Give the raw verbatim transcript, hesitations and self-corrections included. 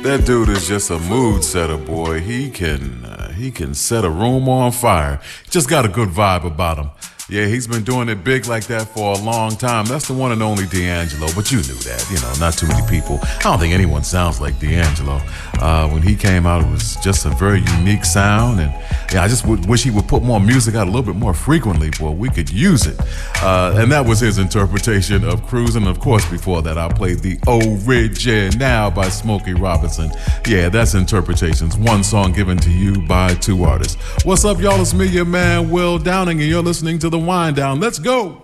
That dude is just a mood setter, boy. He can uh, he can set a room on fire. Just got a good vibe about him. Yeah, he's been doing it big like that for a long time. That's the one and only D'Angelo, but you knew that. You know, not too many people. I don't think anyone sounds like D'Angelo. Uh, when he came out, it was just a very unique sound, and yeah, I just would, wish he would put more music out a little bit more frequently, boy. We could use it. Uh, and that was his interpretation of Cruising. Of course, before that, I played the Original by Smokey Robinson. Yeah, that's Interpretations. One song given to you by two artists. What's up, y'all? It's me, your man, Will Downing, and you're listening to The Wind Down. Let's go.